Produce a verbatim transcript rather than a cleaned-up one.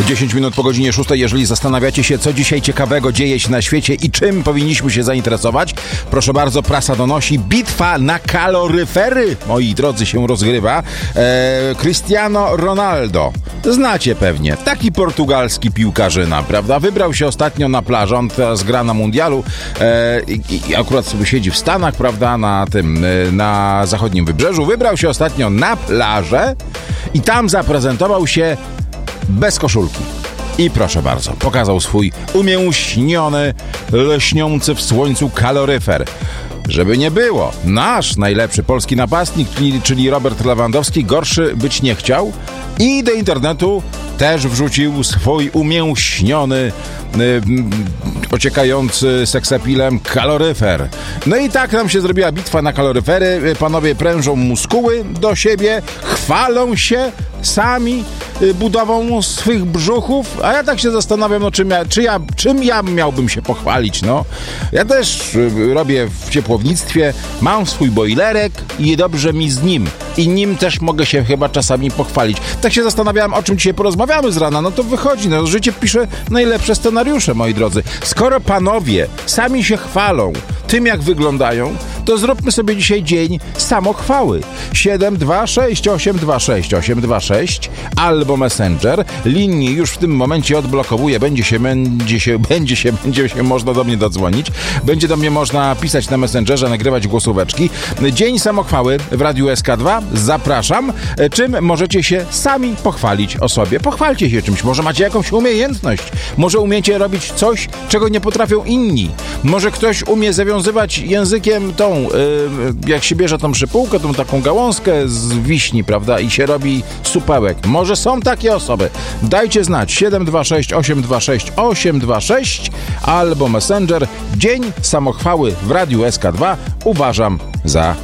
dziesięć minut po godzinie szóstej. Jeżeli zastanawiacie się, co dzisiaj ciekawego dzieje się na świecie i czym powinniśmy się zainteresować, proszę bardzo, prasa donosi: bitwa na kaloryfery, moi drodzy, się rozgrywa. Eee, Cristiano Ronaldo, znacie pewnie, taki portugalski piłkarzyna, prawda? Wybrał się ostatnio na plażę, on teraz gra na mundialu eee, i, i akurat sobie siedzi w Stanach, prawda, na tym, e, na zachodnim wybrzeżu. Wybrał się ostatnio na plażę i tam zaprezentował się bez koszulki. I proszę bardzo, pokazał swój umięśniony, lśniący w słońcu kaloryfer. Żeby nie było, nasz najlepszy polski napastnik, czyli, czyli Robert Lewandowski, gorszy być nie chciał i do internetu też wrzucił swój umięśniony, yy, ociekający seksapilem kaloryfer. No i tak nam się zrobiła bitwa na kaloryfery. Panowie prężą muskuły do siebie, chwalą się sami budową swych brzuchów, a ja tak się zastanawiam, no czym ja, czy ja, czym ja miałbym się pochwalić, no. Ja też robię w ciepłownictwie, mam swój bojlerek i dobrze mi z nim. I nim też mogę się chyba czasami pochwalić. Tak się zastanawiałem, o czym dzisiaj porozmawiamy z rana, no to wychodzi, no życie pisze najlepsze scenariusze, moi drodzy. Skoro panowie sami się chwalą tym, jak wyglądają, to zróbmy sobie dzisiaj dzień samochwały. siedem dwa sześć osiem dwa sześć osiem dwa sześć albo Messenger. Linii już w tym momencie odblokowuję. Będzie się, będzie się, będzie się, będzie się można do mnie dodzwonić. Będzie do mnie można pisać na Messengerze, nagrywać głosóweczki. Dzień samochwały w Radiu S K dwa. Zapraszam. Czym możecie się sami pochwalić o sobie? Pochwalcie się czymś. Może macie jakąś umiejętność. Może umiecie robić coś, czego nie potrafią inni. Może ktoś umie zawiązywać językiem tą, yy, jak się bierze tą szypułkę, tą taką gałązkę z wiśni, prawda, i się robi supełek. Może są takie osoby. Dajcie znać. siedem dwa sześć osiem dwa sześć osiem dwa sześć albo Messenger. Dzień samochwały w Radiu S K dwa uważam za